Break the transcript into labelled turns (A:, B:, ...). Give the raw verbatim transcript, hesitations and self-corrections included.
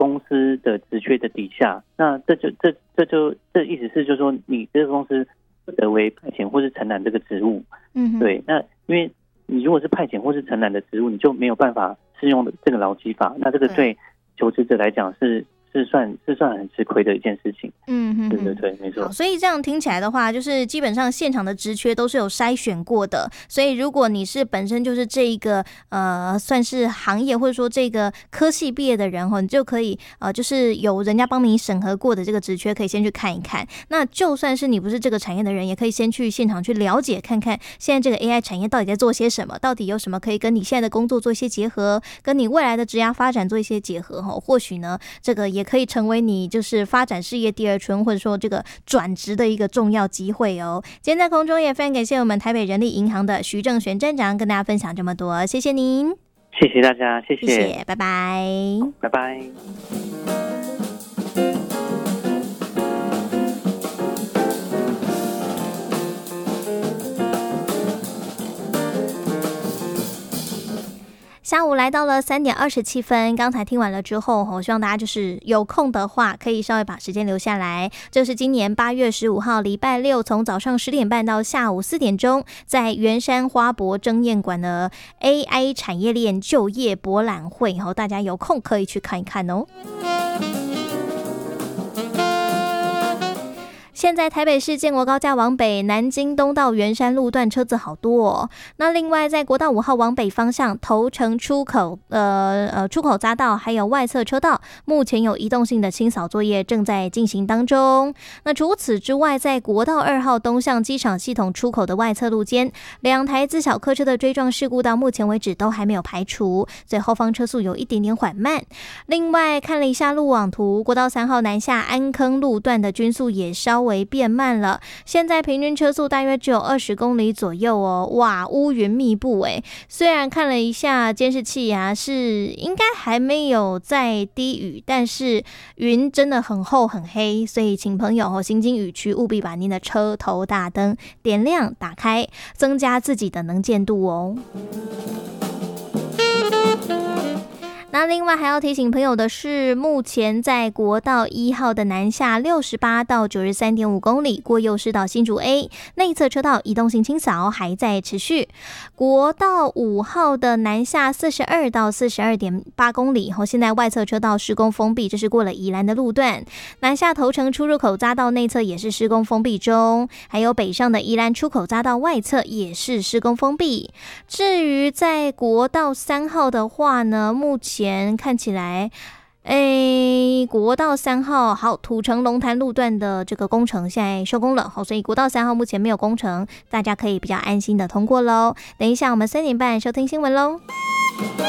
A: 公司的职缺的底下，那这就这这就这意思是就是说你这个公司不得为派遣或是承揽这个职务。
B: 嗯，
A: 对，那因为你如果是派遣或是承揽的职务，你就没有办法适用的这个劳基法，那这个对求职者来讲是是算是算很吃亏的一件事情。
B: 嗯哼哼，
A: 对对对，没错。
B: 所以这样听起来的话，就是基本上现场的职缺都是有筛选过的。所以如果你是本身就是这一个呃算是行业或者说这个科系毕业的人哈，你就可以呃就是有人家帮你审核过的这个职缺，可以先去看一看。那就算是你不是这个产业的人，也可以先去现场去了解看看，现在这个 A I 产业到底在做些什么，到底有什么可以跟你现在的工作做一些结合，跟你未来的职业发展做一些结合哈。或许呢，这个也可以成为你就是发展事业第二春，或者说这个转职的一个重要机会哦。今天在空中也非常感谢我们台北人力银行的徐正璇站长跟大家分享这么多，谢谢您，
A: 谢谢大家，谢谢，
B: 谢谢，拜拜，
A: 拜拜。
B: 下午来到了三点二十七分，刚才听完了之后，我希望大家就是有空的话，可以稍微把时间留下来。这是今年八月十五号礼拜六，从早上十点半到下午四点钟，在圆山花博争艳馆的 A I 产业链就业博览会，大家有空可以去看一看哦。现在台北市建国高架往北，南京东到圆山路段车子好多哦。那另外在国道五号往北方向，头城出口呃呃出口匝道还有外侧车道，目前有移动性的清扫作业正在进行当中。那除此之外，在国道二号东向机场系统出口的外侧路肩，两台自小客车的追撞事故到目前为止都还没有排除，所以后方车速有一点点缓慢。另外看了一下路网图，国道三号南下安坑路段的均速也稍微变慢了，现在平均车速大约只有二十公里左右哦。哇，乌云密布诶，虽然看了一下监视器啊，是应该还没有在低雨，但是云真的很厚很黑，所以请朋友哦行经雨区务必把您的车头大灯点亮打开，增加自己的能见度哦。那另外还要提醒朋友的是，目前在国道一号的南下六十八到九十三点五公里，过右市到新竹 A 内侧车道移动性清扫还在持续。国道五号的南下四十二到四十二点八公里，现在外侧车道施工封闭，这是过了宜兰的路段。南下头城出入口匝道内侧也是施工封闭中，还有北上的宜兰出口匝道外侧也是施工封闭。至于在国道三号的话呢，目前前看起来诶，国道三号好土城龙潭路段的这个工程现在收工了，好，所以国道三号目前没有工程，大家可以比较安心的通过咯。等一下我们三点半收听新闻咯。